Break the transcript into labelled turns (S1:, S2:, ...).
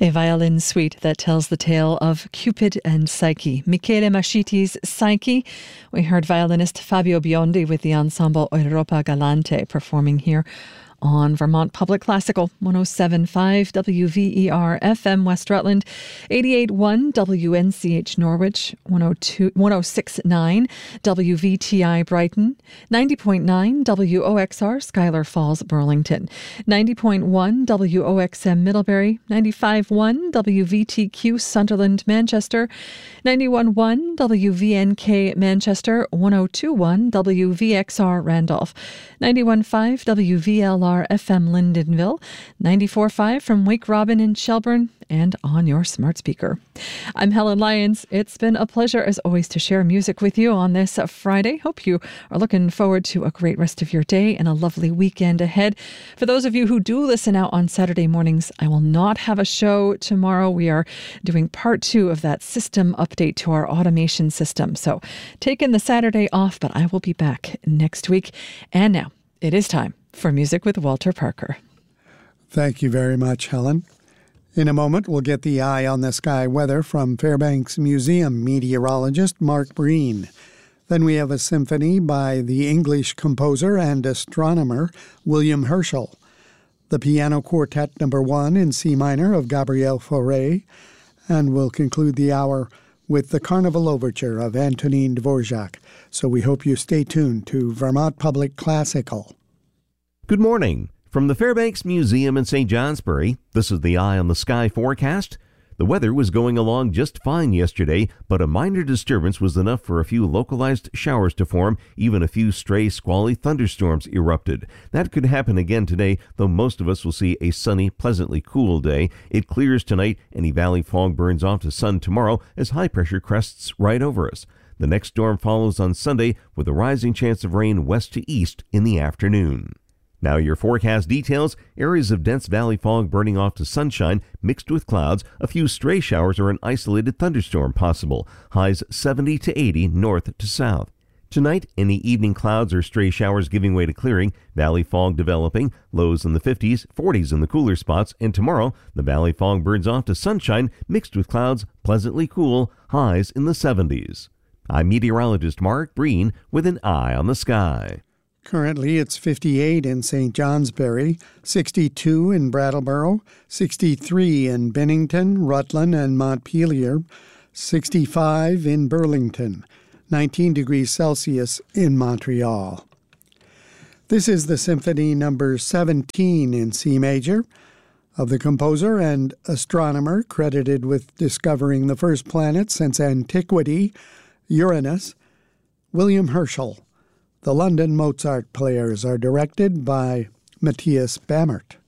S1: A violin suite that tells the tale of Cupid and Psyche. Michele Masciti's Psyche. We heard violinist Fabio Biondi with the ensemble Europa Galante performing here on Vermont Public Classical, 107.5 WVER FM West Rutland, 88.1 WNCH Norwich, 106.9 WVTI Brighton, 90.9 WOXR Schuyler Falls Burlington, 90.1 WOXM Middlebury, 95.1 WVTQ Sunderland Manchester, 91.1 WVNK Manchester, 102.1 WVXR Randolph, 91.5 WVLR FM Lyndonville, 94.5 from Wake Robin in Shelburne, and on your smart speaker. I'm Helen Lyons. It's been a pleasure, as always, to share music with you on this Friday. Hope you are looking forward to a great rest of your day and a lovely weekend ahead. For those of you who do listen out on Saturday mornings, I will not have a show tomorrow. We are doing part 2 of that system update to our automation system. So taking the Saturday off, but I will be back next week. And now it is time for Music with Walter Parker.
S2: Thank you very much, Helen. In a moment, we'll get the eye on the sky weather from Fairbanks Museum meteorologist Mark Breen. Then we have a symphony by the English composer and astronomer William Herschel, the Piano Quartet No. 1 in C minor of Gabriel Fauré, and we'll conclude the hour with the Carnival Overture of Antonin Dvorak. So we hope you stay tuned to Vermont Public Classical.
S3: Good morning. From the Fairbanks Museum in St. Johnsbury, this is the Eye on the Sky forecast. The weather was going along just fine yesterday, but a minor disturbance was enough for a few localized showers to form. Even a few stray squally thunderstorms erupted. That could happen again today, though most of us will see a sunny, pleasantly cool day. It clears tonight. Any valley fog burns off to sun tomorrow as high pressure crests right over us. The next storm follows on Sunday with a rising chance of rain west to east in the afternoon. Now your forecast details: areas of dense valley fog burning off to sunshine mixed with clouds, a few stray showers or an isolated thunderstorm possible, highs 70 to 80 north to south. Tonight, any evening clouds or stray showers giving way to clearing, valley fog developing, lows in the 50s, 40s in the cooler spots, and tomorrow, the valley fog burns off to sunshine mixed with clouds, pleasantly cool, highs in the 70s. I'm meteorologist Mark Breen with an eye on the sky.
S2: Currently, it's 58 in St. Johnsbury, 62 in Brattleboro, 63 in Bennington, Rutland, and Montpelier, 65 in Burlington, 19 degrees Celsius in Montreal. This is the Symphony No. 17 in C major of the composer and astronomer credited with discovering the first planet since antiquity, Uranus, William Herschel. The London Mozart Players are directed by Matthias Bammert.